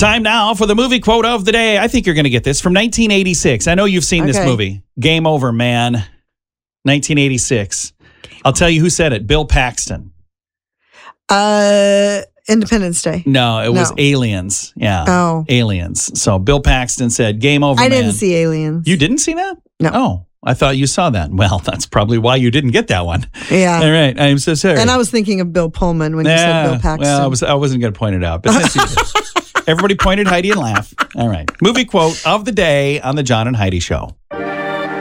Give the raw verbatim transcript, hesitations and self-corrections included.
Time now for the movie quote of the day. I think you're going to get this from nineteen eighty-six. I know you've seen okay. this movie. Game Over, Man. nineteen eighty-six. I'll tell you who said it. Bill Paxton. Uh, Independence Day. No, it was no. Aliens. Yeah. Oh. Aliens. So Bill Paxton said, Game Over, I Man. I didn't see Aliens. You didn't see that? No. Oh, I thought you saw that. Well, that's probably why you didn't get that one. Yeah. All right. I'm so sorry. And I was thinking of Bill Pullman when yeah, you said Bill Paxton. Well, I, was, I wasn't going to point it out, but since you did. Everybody pointed Heidi and laugh. All right. Movie quote of the day on the John and Heidi Show.